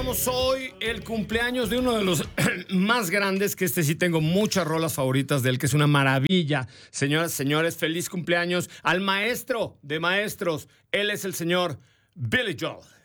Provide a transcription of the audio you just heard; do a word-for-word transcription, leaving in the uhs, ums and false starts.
Hoy el cumpleaños de uno de los más grandes, que este sí tengo muchas rolas favoritas de él, que es una maravilla. Señoras y señores, feliz cumpleaños al maestro de maestros. Él es el señor Billy Joel.